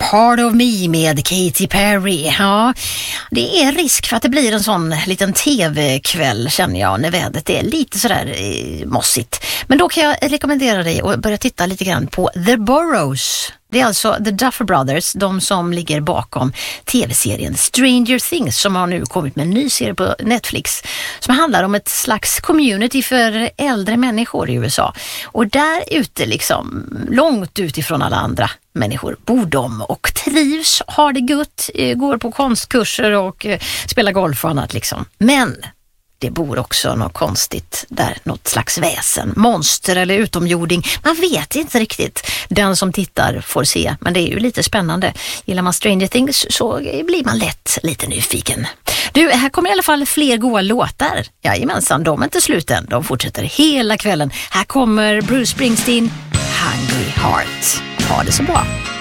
Part of Me med Katy Perry. Ja, det är risk för att det blir en sån liten tv-kväll, känner jag, när vädret är lite sådär mossigt. Men då kan jag rekommendera dig att börja titta lite grann på The Burrows. Det är alltså The Duffer Brothers, de som ligger bakom tv-serien Stranger Things, som har nu kommit med en ny serie på Netflix som handlar om ett slags community för äldre människor i USA. Och där ute, liksom långt utifrån alla andra människor, bor de och trivs, har det gott, går på konstkurser och spelar golf och annat liksom. Men det bor också något konstigt där, något slags väsen, monster eller utomjording. Man vet inte riktigt. Den som tittar får se, men det är ju lite spännande. Gillar man Stranger Things så blir man lätt lite nyfiken. Du, här kommer i alla fall fler goda låtar. Jajamensan, de är inte slut än. De fortsätter hela kvällen. Här kommer Bruce Springsteen, Hungry Heart. Ha det så bra.